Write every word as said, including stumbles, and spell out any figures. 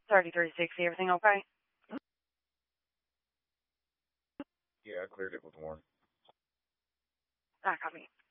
thirty-three sixty, everything okay? Yeah, I cleared it with one. Ah, copy.